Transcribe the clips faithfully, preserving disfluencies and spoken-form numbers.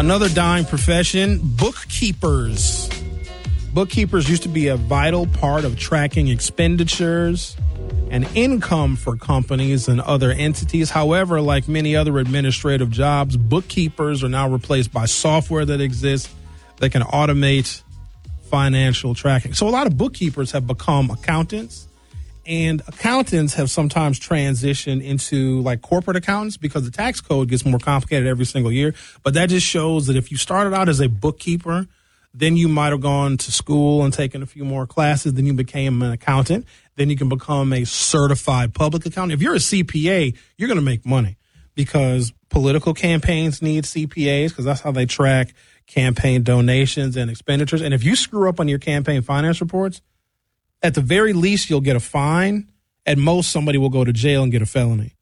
Another dying profession, bookkeepers. Bookkeepers used to be a vital part of tracking expenditures and income for companies and other entities. However, like many other administrative jobs, bookkeepers are now replaced by software that exists that can automate financial tracking. So a lot of bookkeepers have become accountants, and accountants have sometimes transitioned into like corporate accountants because the tax code gets more complicated every single year. But that just shows that if you started out as a bookkeeper, then you might have gone to school and taken a few more classes. Then you became an accountant. Then you can become a certified public accountant. If you're a C P A, you're going to make money because political campaigns need C P As because that's how they track campaign donations and expenditures. And if you screw up on your campaign finance reports, at the very least, you'll get a fine. At most, somebody will go to jail and get a felony.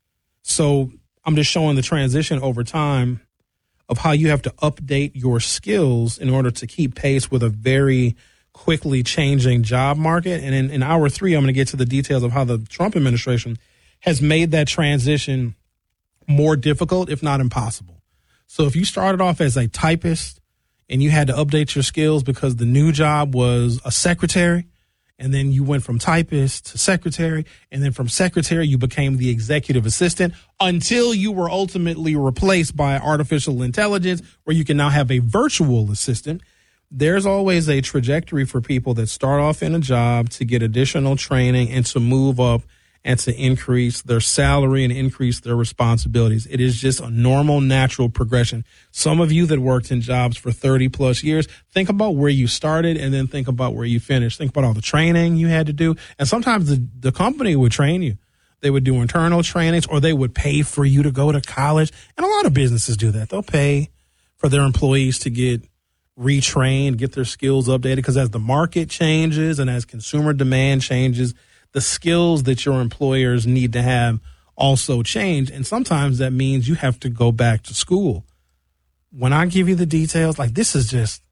So I'm just showing the transition over time of how you have to update your skills in order to keep pace with a very quickly changing job market. And in, in hour three, I'm going to get to the details of how the Trump administration has made that transition more difficult, if not impossible. So if you started off as a typist and you had to update your skills because the new job was a secretary, and then you went from typist to secretary, and then from secretary, you became the executive assistant until you were ultimately replaced by artificial intelligence, where you can now have a virtual assistant. There's always a trajectory for people that start off in a job to get additional training and to move up and to increase their salary and increase their responsibilities. It is just a normal, natural progression. Some of you that worked in jobs for thirty plus years, think about where you started and then think about where you finished. Think about all the training you had to do. And sometimes the, the company would train you. They would do internal trainings, or they would pay for you to go to college. And a lot of businesses do that. They'll pay for their employees to get retrained, get their skills updated, because as the market changes and as consumer demand changes, the skills that your employers need to have also change. And sometimes that means you have to go back to school. When I give you the details, like this is just,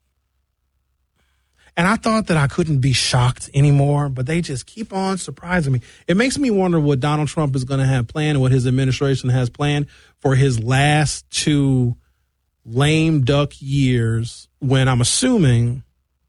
and I thought that I couldn't be shocked anymore, but they just keep on surprising me. It makes me wonder what Donald Trump is going to have planned, what his administration has planned for his last two lame duck years, when I'm assuming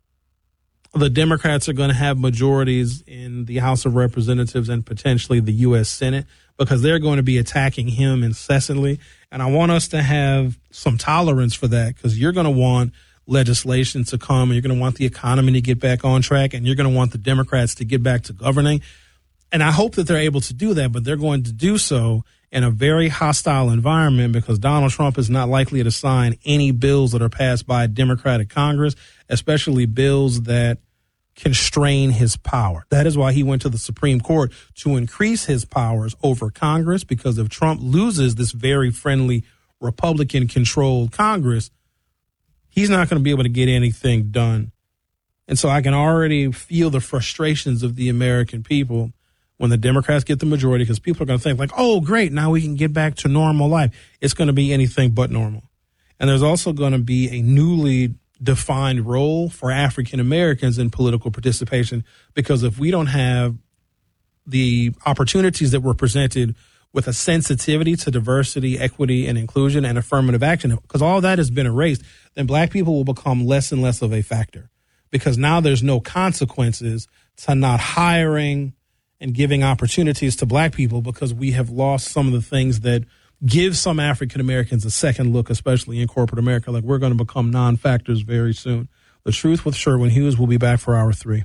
the Democrats are going to have majorities in the House of Representatives and potentially the U S Senate, because they're going to be attacking him incessantly. And I want us to have some tolerance for that, because you're going to want legislation to come, and you're going to want the economy to get back on track, and you're going to want the Democrats to get back to governing. And I hope that they're able to do that, but they're going to do so in a very hostile environment, because Donald Trump is not likely to sign any bills that are passed by a Democratic Congress, especially bills that constrain his power. That is why he went to the Supreme Court to increase his powers over Congress, because if Trump loses this very friendly Republican-controlled Congress, he's not going to be able to get anything done. And so I can already feel the frustrations of the American people when the Democrats get the majority, because people are going to think like, oh, great, now we can get back to normal life. It's going to be anything but normal. And there's also going to be a newly defined role for African Americans in political participation, because if we don't have the opportunities that were presented with a sensitivity to diversity, equity, and inclusion and affirmative action, because all that has been erased, then black people will become less and less of a factor, because now there's no consequences to not hiring and giving opportunities to black people, because we have lost some of the things that give some African Americans a second look, especially in corporate America. Like, we're going to become non-factors very soon. The Truth with Sherwin Hughes will be back for hour three.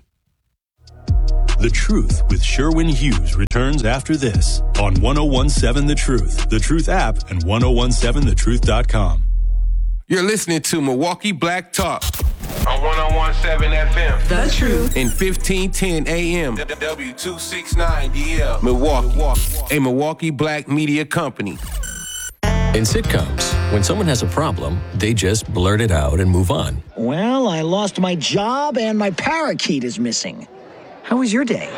The Truth with Sherwin Hughes returns after this on ten seventeen The Truth, The Truth app, and ten seventeen the truth dot com. You're listening to Milwaukee Black Talk on ten seventeen F M. The Truth. In fifteen ten A M. W two sixty-nine D L. Milwaukee, a Milwaukee Black media company. In sitcoms, when someone has a problem, they just blurt it out and move on. Well, I lost my job and my parakeet is missing. How was your day?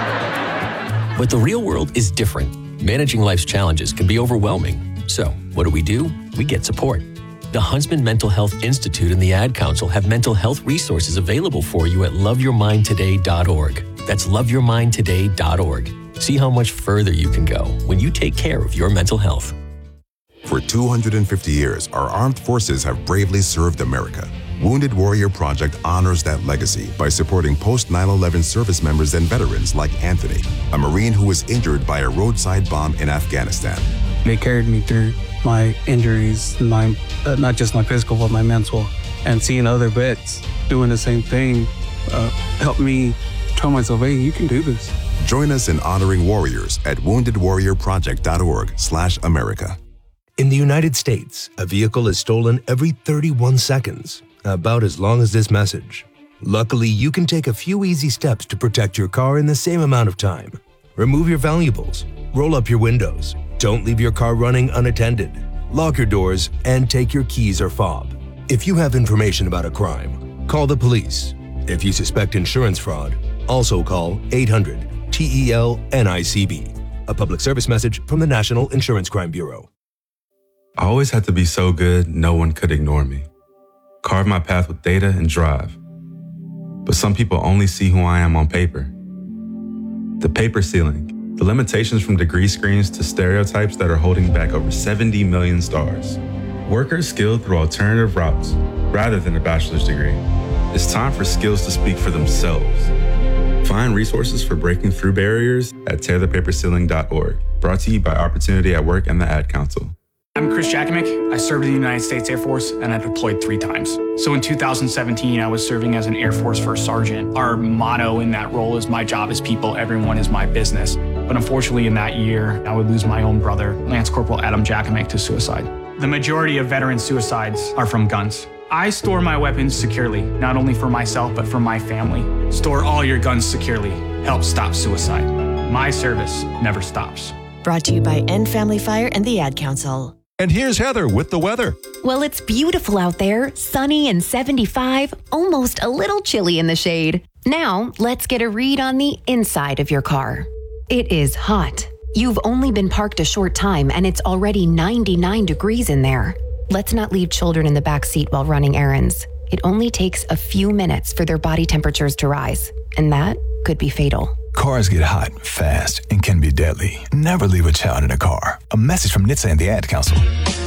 But the real world is different. Managing life's challenges can be overwhelming. So, what do we do? We get support. The Huntsman Mental Health Institute and the Ad Council have mental health resources available for you at love your mind today dot org. That's love your mind today dot org. See how much further you can go when you take care of your mental health. For two hundred fifty years, our armed forces have bravely served America. Wounded Warrior Project honors that legacy by supporting post nine eleven service members and veterans like Anthony, a Marine who was injured by a roadside bomb in Afghanistan. They carried me through my injuries, my uh, not just my physical, but my mental. And seeing other vets doing the same thing uh, helped me tell myself, hey, you can do this. Join us in honoring warriors at wounded warrior project dot org slash America. In the United States, a vehicle is stolen every thirty-one seconds, about as long as this message. Luckily, you can take a few easy steps to protect your car in the same amount of time. Remove your valuables, roll up your windows, don't leave your car running unattended, lock your doors, and take your keys or fob. If you have information about a crime, call the police. If you suspect insurance fraud, also call eight hundred T E L N I C B. A public service message from the National Insurance Crime Bureau. I always had to be so good, no one could ignore me. Carve my path with data and drive. But some people only see who I am on paper. The paper ceiling, the limitations from degree screens to stereotypes that are holding back over seventy million stars. Workers skilled through alternative routes rather than a bachelor's degree. It's time for skills to speak for themselves. Find resources for breaking through barriers at tear the paper ceiling dot org. Brought to you by Opportunity at Work and the Ad Council. I'm Chris Jakimick. I served in the United States Air Force and I deployed three times. So in two thousand seventeen, I was serving as an Air Force First Sergeant. Our motto in that role is my job is people, everyone is my business. But unfortunately in that year, I would lose my own brother, Lance Corporal Adam Jakimick, to suicide. The majority of veteran suicides are from guns. I store my weapons securely, not only for myself, but for my family. Store all your guns securely. Help stop suicide. My service never stops. Brought to you by End Family Fire and the Ad Council. And here's Heather with the weather. Well, it's beautiful out there, sunny and seventy-five, almost a little chilly in the shade. Now, let's get a read on the inside of your car. It is hot. You've only been parked a short time and it's already ninety-nine degrees in there. Let's not leave children in the back seat while running errands. It only takes a few minutes for their body temperatures to rise, and that could be fatal. Cars get hot, fast, and can be deadly. Never leave a child in a car. A message from N H T S A and the Ad Council.